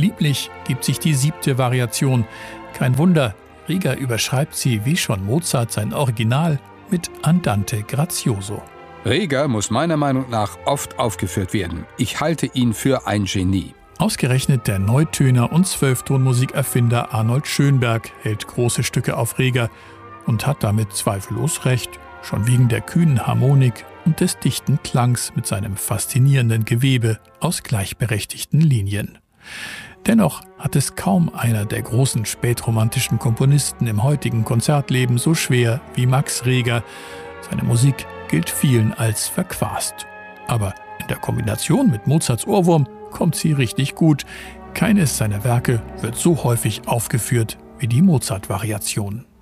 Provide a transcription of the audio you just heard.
Lieblich gibt sich die 7. Variation. Kein Wunder, Reger überschreibt sie, wie schon Mozart sein Original, mit Andante grazioso. Reger muss meiner Meinung nach oft aufgeführt werden. Ich halte ihn für ein Genie. Ausgerechnet der Neutöner und Zwölftonmusikerfinder Arnold Schönberg hält große Stücke auf Reger und hat damit zweifellos recht, schon wegen der kühnen Harmonik und des dichten Klangs mit seinem faszinierenden Gewebe aus gleichberechtigten Linien. Dennoch hat es kaum einer der großen spätromantischen Komponisten im heutigen Konzertleben so schwer wie Max Reger. Seine Musik gilt vielen als verquast. Aber in der Kombination mit Mozarts Ohrwurm kommt sie richtig gut. Keines seiner Werke wird so häufig aufgeführt wie die Mozart-Variation.